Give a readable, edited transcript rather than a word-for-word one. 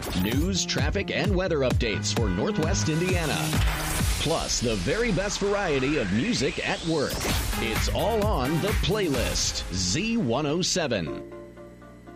News, traffic, and weather updates for Northwest Indiana. Plus, the very best variety of music at work. It's all on The Playlist, Z107.